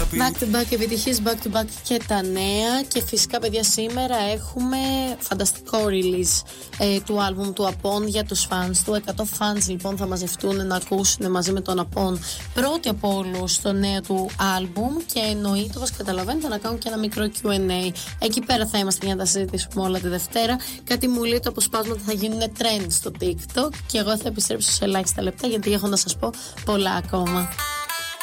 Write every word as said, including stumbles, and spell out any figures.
Back to back επιτυχίες, back to back και τα νέα. Και φυσικά, παιδιά, σήμερα έχουμε φανταστικό release ε, του άλμπουμ του Απών για τους fans του. εκατό fans λοιπόν θα μαζευτούν να ακούσουν μαζί με τον Απών πρώτη από όλους το νέο του άλμπουμ. Και εννοείται, όπως καταλαβαίνετε, να κάνουν και ένα μικρό κιου εντ έι. Εκεί πέρα θα είμαστε για να τα συζητήσουμε όλα τη Δευτέρα. Κάτι μου λέει το αποσπάσματα θα γίνουν trend στο TikTok. Και εγώ θα επιστρέψω σε ελάχιστα λεπτά, γιατί έχω να σας πω πολλά ακόμα.